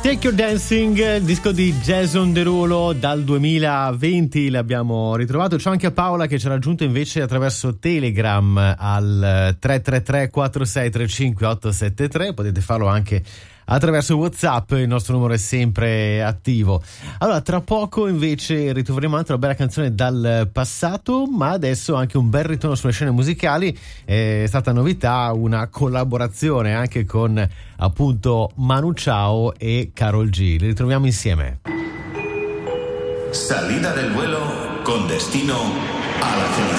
Take Your Dancing, il disco di Jason Derulo dal 2020, l'abbiamo ritrovato. C'è anche Paola che ci ha raggiunto invece attraverso Telegram al 333 4635 873, potete farlo anche attraverso WhatsApp, il nostro numero è sempre attivo. Allora, tra poco invece ritroveremo anche una bella canzone dal passato, ma adesso anche un bel ritorno sulle scene musicali. È stata novità una collaborazione anche con appunto Manu Chao e Karol G. Li ritroviamo insieme. Salida del vuelo con destino a la felicidad.